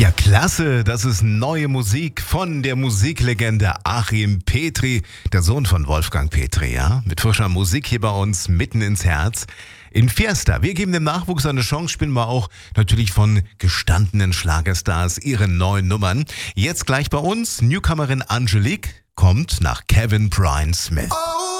Ja, klasse. Das ist neue Musik von der Musiklegende Achim Petri, der Sohn von Wolfgang Petri, ja? Mit frischer Musik hier bei uns mitten ins Herz. In Fiesta. Wir geben dem Nachwuchs eine Chance, spielen wir auch natürlich von gestandenen Schlagerstars ihre neuen Nummern. Jetzt gleich bei uns, Newcomerin Angelique kommt nach Kevin Brian Smith.